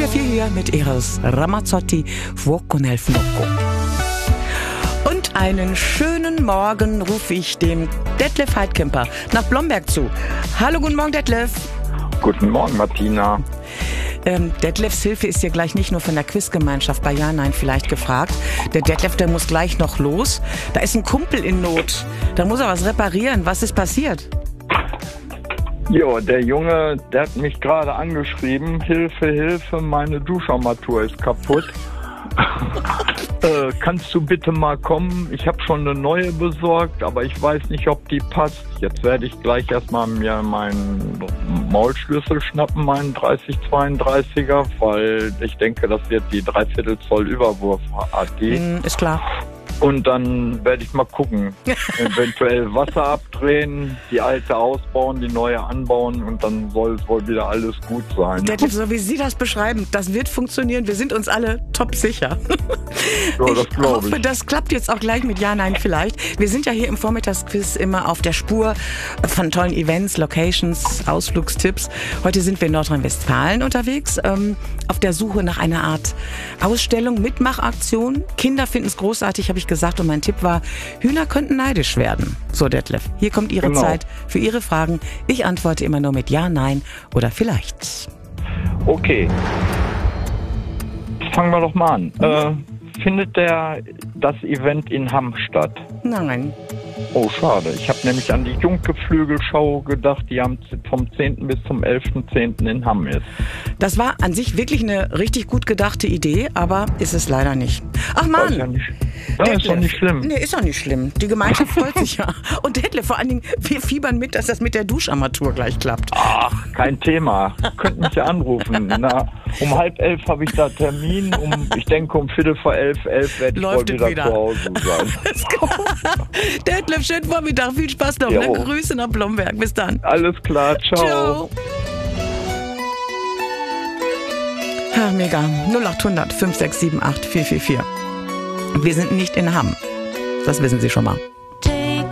4 hier mit Eros Ramazzotti, Fuoco nel Fuoco. Und einen schönen Morgen rufe ich dem Detlef Heidkemper nach Blomberg zu. Hallo, guten Morgen, Detlef. Guten Morgen, Martina. Detlefs Hilfe ist hier gleich nicht nur von der Quizgemeinschaft bei Ja, Nein vielleicht gefragt. Der Detlef, der muss gleich noch los. Da ist ein Kumpel in Not. Da muss er was reparieren. Was ist passiert? Jo, der Junge, der hat mich gerade angeschrieben. Hilfe, Hilfe, meine Duscharmatur ist kaputt. Kannst du bitte mal kommen? Ich habe schon eine neue besorgt, aber ich weiß nicht, ob die passt. Jetzt werde ich gleich erstmal mir meinen Maulschlüssel schnappen, meinen 3032er, weil ich denke, das wird die 3/4 Zoll Überwurf AT. Ist klar. Und dann werde ich mal gucken, eventuell Wasser abdrehen, die alte ausbauen, die neue anbauen und dann soll es wohl wieder alles gut sein. Detlef, so wie Sie das beschreiben, das wird funktionieren. Wir sind uns alle top sicher. Ja, das Ich hoffe, das klappt jetzt auch gleich mit Ja, Nein vielleicht. Wir sind ja hier im Vormittagsquiz immer auf der Spur von tollen Events, Locations, Ausflugstipps. Heute sind wir in Nordrhein-Westfalen unterwegs, auf der Suche nach einer Art Ausstellung, Mitmachaktion. Kinder finden es großartig, habe ich gesagt, und mein Tipp war, Hühner könnten neidisch werden. So, Detlef, hier kommt Ihre Zeit für Ihre Fragen. Ich antworte immer nur mit Ja, Nein oder vielleicht. Okay. Fangen wir doch mal an. Findet das Event in Hamm statt? Nein. Oh, schade. Ich habe nämlich an die Junke-Flügelschau gedacht, die vom 10. bis zum 11.10. in Hamm ist. Das war an sich wirklich eine richtig gut gedachte Idee, aber ist es leider nicht. Ach Mann! Das ist doch nicht schlimm. Nee, ist doch nicht schlimm. Die Gemeinschaft freut sich ja. Und Detlef, vor allen Dingen, wir fiebern mit, dass das mit der Duscharmatur gleich klappt. Ach, kein Thema. Könnt mich ja anrufen. Um 10:30 habe ich da Termin. Ich denke, um 11:45 werde ich wohl wieder zu Hause sein. Detlef, schönen Vormittag. Viel Spaß noch. Ne? Grüße nach Blomberg. Bis dann. Alles klar. Ciao. Ciao. Ja, mega. 0800 5678 444. Wir sind nicht in Hamm. Das wissen Sie schon mal.